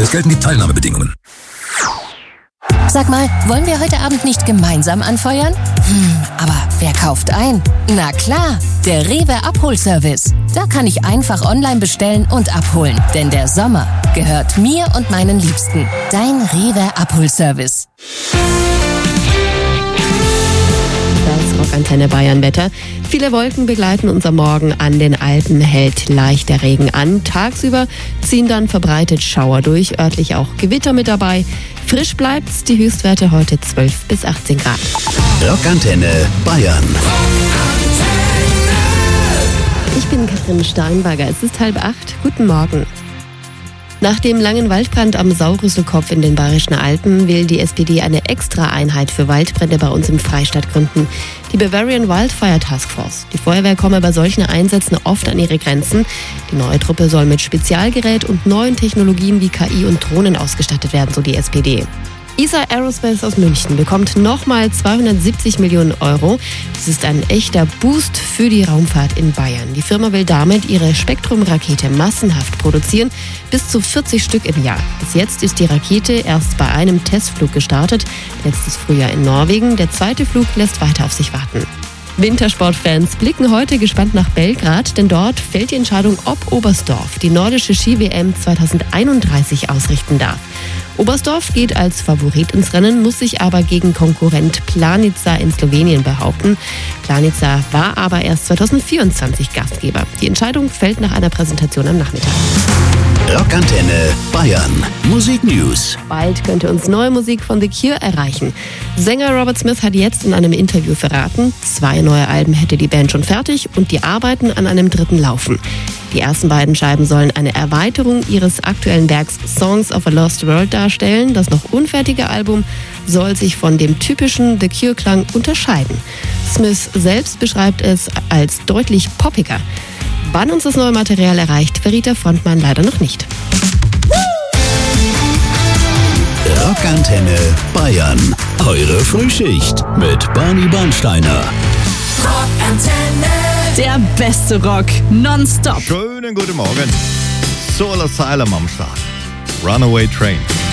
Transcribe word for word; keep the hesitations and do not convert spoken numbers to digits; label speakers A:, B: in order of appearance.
A: Es gelten die Teilnahmebedingungen.
B: Sag mal, wollen wir heute Abend nicht gemeinsam anfeuern? Hm, aber wer kauft ein? Na klar, der Rewe Abholservice. Da kann ich einfach online bestellen und abholen. Denn der Sommer gehört mir und meinen Liebsten. Dein Rewe Abholservice.
C: Das Rockantenne Bayern-Wetter. Viele Wolken begleiten uns am Morgen. An den Alpen hält leichter Regen an. Tagsüber ziehen dann verbreitet Schauer durch, örtlich auch Gewitter mit dabei. Frisch bleibt's, die Höchstwerte heute zwölf bis achtzehn Grad.
D: Rockantenne Bayern.
C: Ich bin Katrin Steinberger, es ist halb acht. Guten Morgen. Nach dem langen Waldbrand am Saurüsselkopf in den Bayerischen Alpen will die S P D eine Extra-Einheit für Waldbrände bei uns im Freistaat gründen. Die Bavarian Wildfire Task Force. Die Feuerwehr komme bei solchen Einsätzen oft an ihre Grenzen. Die neue Truppe soll mit Spezialgerät und neuen Technologien wie K I und Drohnen ausgestattet werden, so die S P D. E S A Aerospace aus München bekommt nochmal zweihundertsiebzig Millionen Euro. Das ist ein echter Boost für die Raumfahrt in Bayern. Die Firma will damit ihre Spektrum-Rakete massenhaft produzieren, bis zu vierzig Stück im Jahr. Bis jetzt ist die Rakete erst bei einem Testflug gestartet, letztes Frühjahr in Norwegen. Der zweite Flug lässt weiter auf sich warten. Wintersportfans blicken heute gespannt nach Belgrad, denn dort fällt die Entscheidung, ob Oberstdorf die nordische Ski-W M zweitausendeinunddreißig ausrichten darf. Oberstdorf geht als Favorit ins Rennen, muss sich aber gegen Konkurrent Planica in Slowenien behaupten. Planica war aber erst zweitausendvierundzwanzig Gastgeber. Die Entscheidung fällt nach einer Präsentation am Nachmittag.
D: Rockantenne Bayern. Musik News.
C: Bald könnte uns neue Musik von The Cure erreichen. Sänger Robert Smith hat jetzt in einem Interview verraten, zwei neue Alben hätte die Band schon fertig und die Arbeiten an einem dritten laufen. Die ersten beiden Scheiben sollen eine Erweiterung ihres aktuellen Werks Songs of a Lost World darstellen. Das noch unfertige Album soll sich von dem typischen The Cure-Klang unterscheiden. Smith selbst beschreibt es als deutlich poppiger. Wann uns das neue Material erreicht, verriet der Frontmann leider noch nicht.
D: Rockantenne Bayern. Eure Frühschicht mit Barney Bernsteiner.
E: Rockantenne.
F: Der beste Rock, nonstop.
G: Schönen guten Morgen. Soul Asylum am Start. Runaway Train.